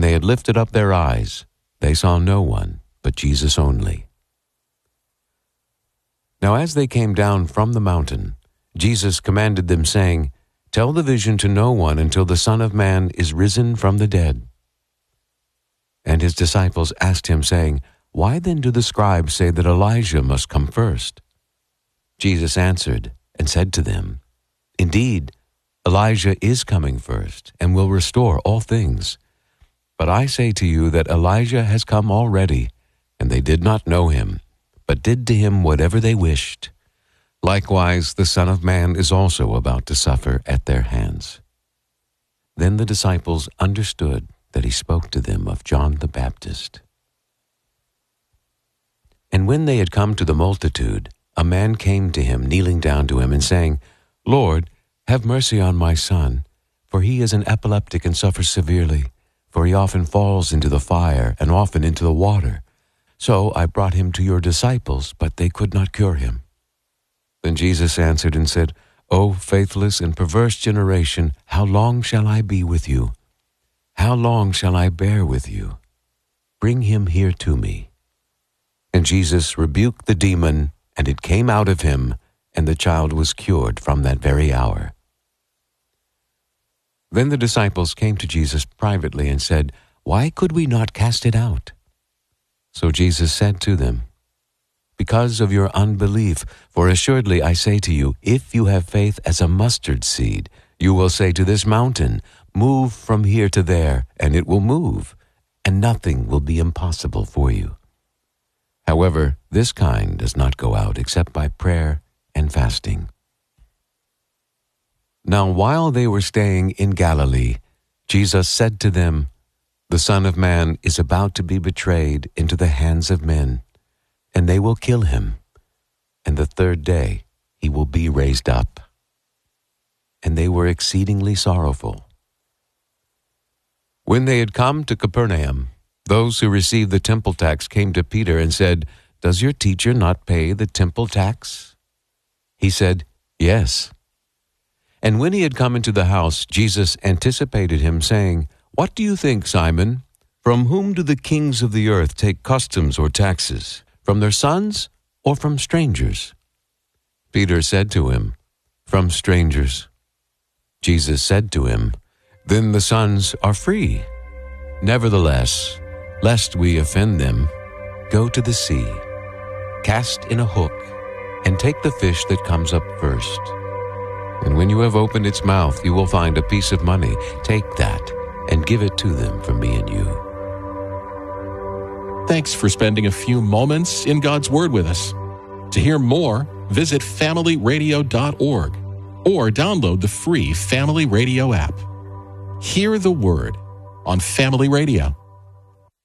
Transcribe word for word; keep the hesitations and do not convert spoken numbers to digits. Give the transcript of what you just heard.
they had lifted up their eyes, they saw no one but Jesus only. Now as they came down from the mountain, Jesus commanded them, saying, "Tell the vision to no one until the Son of Man is risen from the dead." And his disciples asked him, saying, "Why then do the scribes say that Elijah must come first?" Jesus answered and said to them, "Indeed, Elijah is coming first and will restore all things. But I say to you that Elijah has come already, and they did not know him, but did to him whatever they wished. Likewise, the Son of Man is also about to suffer at their hands." Then the disciples understood that he spoke to them of John the Baptist. And when they had come to the multitude, a man came to him, kneeling down to him and saying, "Lord, have mercy on my son, for he is an epileptic and suffers severely, for he often falls into the fire and often into the water. So I brought him to your disciples, but they could not cure him." Then Jesus answered and said, "O faithless and perverse generation, how long shall I be with you? How long shall I bear with you? Bring him here to me." And Jesus rebuked the demon, and it came out of him, and the child was cured from that very hour. Then the disciples came to Jesus privately and said, "Why could we not cast it out?" So Jesus said to them, "Because of your unbelief, for assuredly I say to you, if you have faith as a mustard seed, you will say to this mountain, 'Move from here to there,' and it will move, and nothing will be impossible for you. However, this kind does not go out except by prayer and fasting." Now while they were staying in Galilee, Jesus said to them, "The Son of Man is about to be betrayed into the hands of men, and they will kill him, and the third day he will be raised up." And they were exceedingly sorrowful. When they had come to Capernaum, those who received the temple tax came to Peter and said, "Does your teacher not pay the temple tax?" He said, "Yes." And when he had come into the house, Jesus anticipated him, saying, "What do you think, Simon? From whom do the kings of the earth take customs or taxes? From their sons or from strangers?" Peter said to him, "From strangers." Jesus said to him, "Then the sons are free. Nevertheless, lest we offend them, go to the sea, cast in a hook, and take the fish that comes up first. And when you have opened its mouth, you will find a piece of money. Take that and give it to them for me and you." Thanks for spending a few moments in God's Word with us. To hear more, visit family radio dot org or download the free Family Radio app. Hear the Word on Family Radio.